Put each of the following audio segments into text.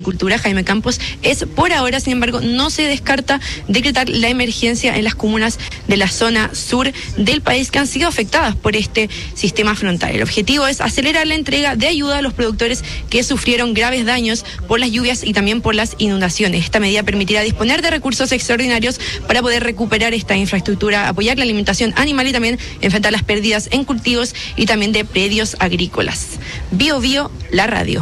Agricultura, Jaime Campos, es por ahora, sin embargo, no se descarta decretar la emergencia en las comunas de la zona sur del país que han sido afectadas por este sistema frontal. El objetivo es acelerar la entrega de ayuda a los productores que sufrieron graves daños por las lluvias y también por las inundaciones. Esta medida permitirá disponer de recursos extraordinarios para poder recuperar esta infraestructura, apoyar la alimentación animal y también enfrentar las pérdidas en cultivos y también de predios agrícolas. Bio Bio, la radio.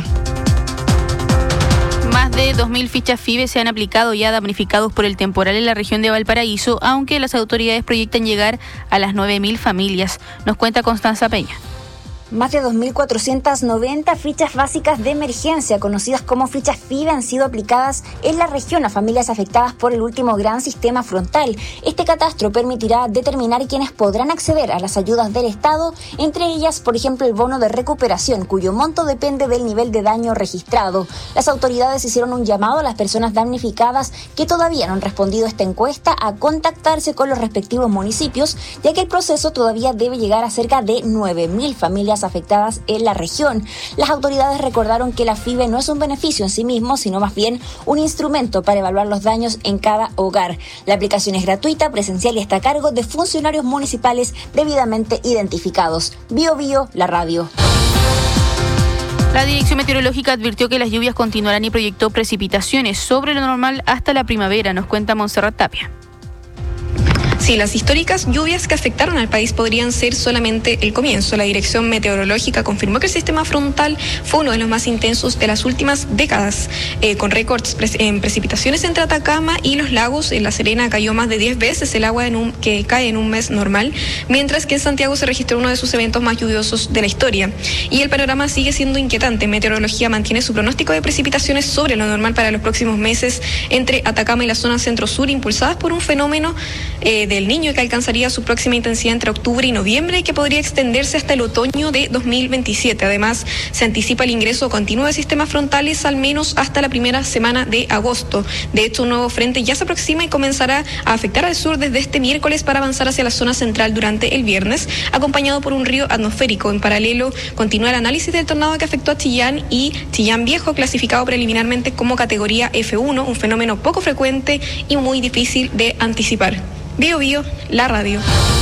Más de 2.000 fichas FIBE se han aplicado ya damnificados por el temporal en la región de Valparaíso, aunque las autoridades proyectan llegar a las 9.000 familias. Nos cuenta Constanza Peña. Más de 2.490 fichas básicas de emergencia, conocidas como fichas FIBE, han sido aplicadas en la región a familias afectadas por el último gran sistema frontal. Este catastro permitirá determinar quiénes podrán acceder a las ayudas del Estado, entre ellas, por ejemplo, el bono de recuperación, cuyo monto depende del nivel de daño registrado. Las autoridades hicieron un llamado a las personas damnificadas que todavía no han respondido a esta encuesta a contactarse con los respectivos municipios, ya que el proceso todavía debe llegar a cerca de 9.000 familias afectadas en la región. Las autoridades recordaron que la FIBE no es un beneficio en sí mismo, sino más bien un instrumento para evaluar los daños en cada hogar. La aplicación es gratuita, presencial y está a cargo de funcionarios municipales debidamente identificados. Bio Bio, la radio. La Dirección Meteorológica advirtió que las lluvias continuarán y proyectó precipitaciones sobre lo normal hasta la primavera, nos cuenta Montserrat Tapia. Sí, las históricas lluvias que afectaron al país podrían ser solamente el comienzo. La Dirección Meteorológica confirmó que el sistema frontal fue uno de los más intensos de las últimas décadas, con récords en precipitaciones entre Atacama y los lagos. En La Serena cayó más de 10 veces el agua que cae en un mes normal, mientras que en Santiago se registró uno de sus eventos más lluviosos de la historia. Y el panorama sigue siendo inquietante. Meteorología mantiene su pronóstico de precipitaciones sobre lo normal para los próximos meses entre Atacama y la zona centro-sur, impulsadas por un fenómeno del Niño que alcanzaría su próxima intensidad entre octubre y noviembre y que podría extenderse hasta el otoño de 2027. Además, se anticipa el ingreso continuo de sistemas frontales al menos hasta la primera semana de agosto. De hecho, un nuevo frente ya se aproxima y comenzará a afectar al sur desde este miércoles para avanzar hacia la zona central durante el viernes, acompañado por un río atmosférico. En paralelo, continúa el análisis del tornado que afectó a Chillán y Chillán Viejo, clasificado preliminarmente como categoría F1, un fenómeno poco frecuente y muy difícil de anticipar. Bio Bio, la radio.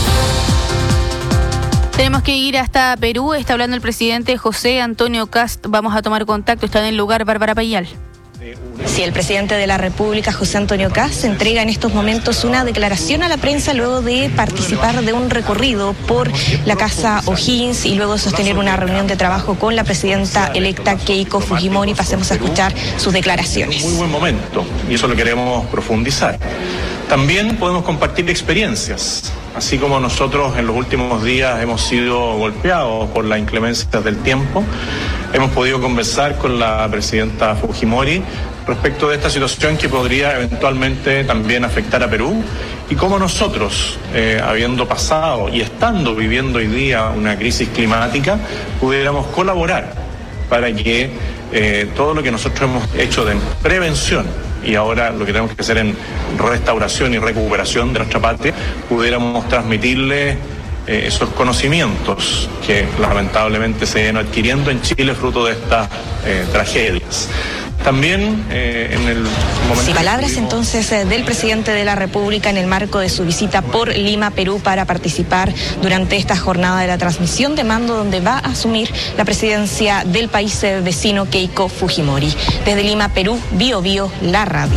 Tenemos que ir hasta Perú. Está hablando el presidente José Antonio Kast. Vamos a tomar contacto. Está en el lugar Bárbara Payal. Sí, el presidente de la República, José Antonio Kast, entrega en estos momentos una declaración a la prensa luego de participar de un recorrido por la Casa O'Higgins y luego sostener una reunión de trabajo con la presidenta electa Keiko Fujimori. Pasemos a escuchar sus declaraciones. Muy buen momento y eso lo queremos profundizar. También podemos compartir experiencias, así como nosotros en los últimos días hemos sido golpeados por las inclemencias del tiempo. Hemos podido conversar con la presidenta Fujimori respecto de esta situación que podría eventualmente también afectar a Perú y cómo nosotros, habiendo pasado y estando viviendo hoy día una crisis climática, pudiéramos colaborar para que todo lo que nosotros hemos hecho de prevención y ahora lo que tenemos que hacer en restauración y recuperación de nuestra patria, pudiéramos transmitirle esos conocimientos que lamentablemente se vienen adquiriendo en Chile fruto de estas tragedias. También en el momento... Sí, palabras entonces del presidente de la República en el marco de su visita por Lima, Perú, para participar durante esta jornada de la transmisión de mando donde va a asumir la presidencia del país vecino Keiko Fujimori. Desde Lima, Perú, Bio Bio, la radio.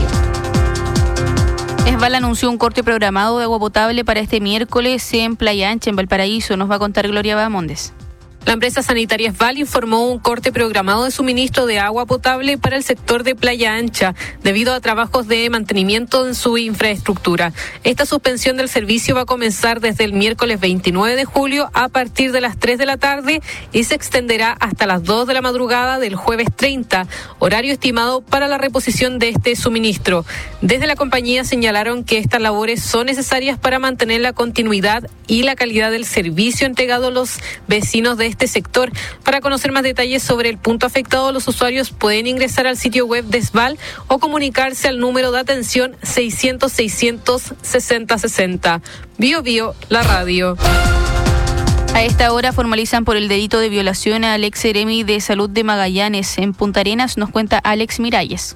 Esval anunció un corte programado de agua potable para este miércoles en Playa Ancha, en Valparaíso. Nos va a contar Gloria Bahamondes. La empresa sanitaria Esval informó un corte programado de suministro de agua potable para el sector de Playa Ancha, debido a trabajos de mantenimiento en su infraestructura. Esta suspensión del servicio va a comenzar desde el miércoles 29 de julio a partir de las 3 de la tarde y se extenderá hasta las 2 de la madrugada del jueves 30, horario estimado para la reposición de este suministro. Desde la compañía señalaron que estas labores son necesarias para mantener la continuidad y la calidad del servicio entregado a los vecinos de este sector. Para conocer más detalles sobre el punto afectado, los usuarios pueden ingresar al sitio web de Esval o comunicarse al número de atención 600-600-6060. Bio Bio, la radio. A esta hora formalizan por el delito de violación al ex seremi de Salud de Magallanes. En Punta Arenas, nos cuenta Alex Miralles.